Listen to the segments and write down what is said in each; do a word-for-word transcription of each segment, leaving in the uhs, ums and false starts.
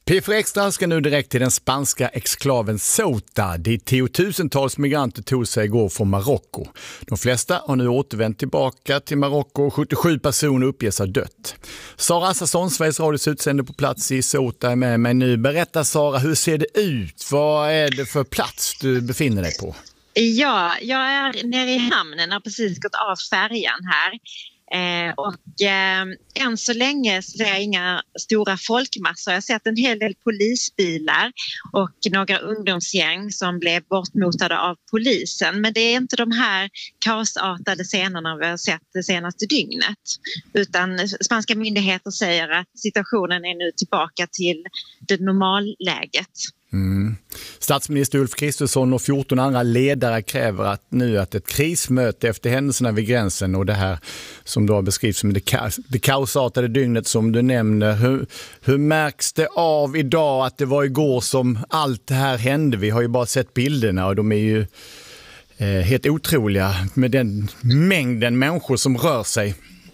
P fyra Extra ska nu direkt till den spanska exklaven Ceuta, dit tiotusentals migranter tog sig igår från Marocko. De flesta har nu återvänt tillbaka till Marocko. sjuttiosju personer uppges ha dött. Sara Assasson, Sveriges Radios utsände på plats i Ceuta, är med mig nu. Berätta Sara, hur ser det ut? Vad är det för plats du befinner dig på? Ja, jag är nere i hamnen, har precis gått av färjan här. Eh, och eh, än så länge ser jag inga stora folkmassor. Jag har sett en hel del polisbilar och några ungdomsgäng som blev bortmotade av polisen. Men det är inte de här kaosartade scenerna vi har sett det senaste dygnet. Utan spanska myndigheter säger att situationen är nu tillbaka till det normalläget. Mm. Statsminister Ulf Kristersson och fjorton andra ledare kräver att nu att ett krismöte efter händelserna vid gränsen och det här som då beskrivs som det, ka- det kaosartade dygnet som du nämner. Hur, hur märks det av idag att det var igår som allt det här hände? Vi har ju bara sett bilderna och de är ju eh, helt otroliga med den mängden människor som rör sig.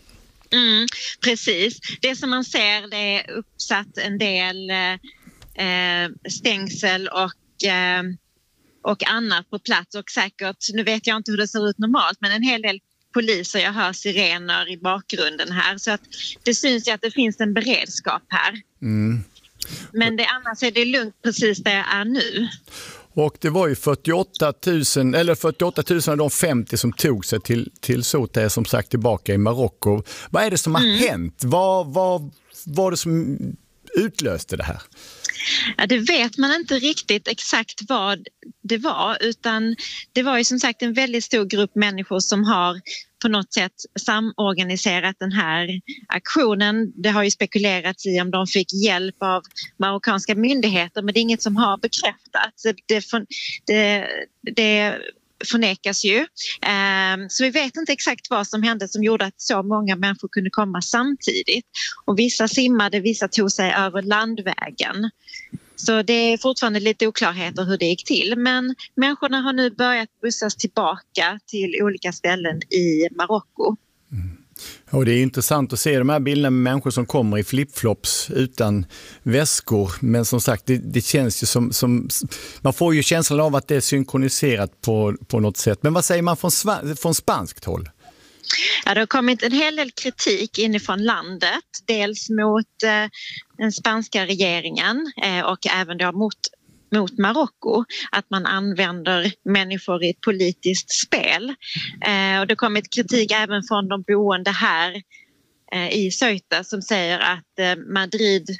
Mm, precis. Det som man ser, det är uppsatt en del eh, Eh, stängsel och, eh, och annat på plats och säkert, nu vet jag inte hur det ser ut normalt, men en hel del poliser, jag hör sirener i bakgrunden här, så att det syns ju att det finns en beredskap här. Mm. Men det, annars är det lugnt precis där jag är nu. Och det var ju fyrtioåtta tusen, eller fyrtioåtta tusen av de femtio som tog sig till, till Ceuta är som sagt tillbaka i Marocko. Vad är det som har mm. hänt? Vad, vad var det som utlöste det här? Ja, det vet man inte riktigt exakt vad det var, utan det var ju som sagt en väldigt stor grupp människor som har på något sätt samorganiserat den här aktionen. Det har ju spekulerats i om de fick hjälp av marockanska myndigheter, men det är inget som har bekräftats. Det, det, det förnekas ju. Så vi vet inte exakt vad som hände som gjorde att så många människor kunde komma samtidigt. Och vissa simmade, vissa tog sig över landvägen. Så det är fortfarande lite oklarheter hur det gick till. Men människorna har nu börjat bussas tillbaka till olika ställen i Marocko. Mm. Och det är intressant att se de här bilderna med människor som kommer i flipflops utan väskor. Men som sagt, det, det känns ju som, som... Man får ju känslan av att det är synkroniserat på, på något sätt. Men vad säger man från, från spanskt håll? Ja, det har kommit en hel del kritik inifrån landet. Dels mot eh, den spanska regeringen eh, och även då mot mot Marocko, att man använder människor i ett politiskt spel. Eh, och det har kommit kritik även från de boende här eh, i Ceuta som säger att eh, Madrid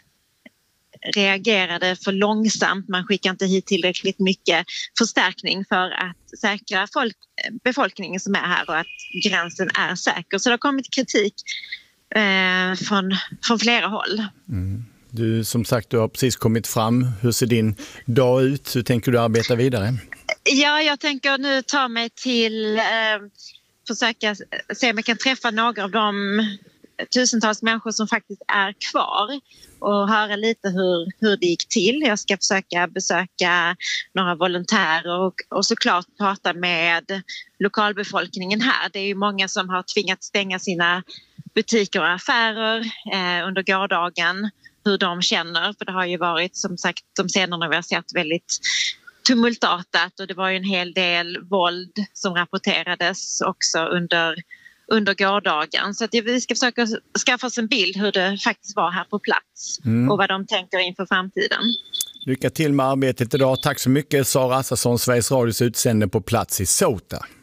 reagerade för långsamt. Man skickar inte hit tillräckligt mycket förstärkning för att säkra folk, befolkningen som är här och att gränsen är säker. Så det har kommit kritik eh, från, från flera håll. Mm. Du, som sagt, du har precis kommit fram. Hur ser din dag ut? Hur tänker du arbeta vidare? Ja, jag tänker nu ta mig till... Eh, försöka se om jag kan träffa några av de tusentals människor som faktiskt är kvar och höra lite hur, hur det gick till. Jag ska försöka besöka några volontärer och, och såklart prata med lokalbefolkningen här. Det är ju många som har tvingats stänga sina butiker och affärer eh, under gårdagen. Hur de känner, för det har ju varit som sagt de scenerna vi har sett väldigt tumultartat och det var ju en hel del våld som rapporterades också under, under gårdagen. Så att vi ska försöka skaffa oss en bild hur det faktiskt var här på plats mm. och vad de tänker inför framtiden. Lycka till med arbetet idag. Tack så mycket Sara Assasson, Sveriges Radios utsände på plats i Ceuta.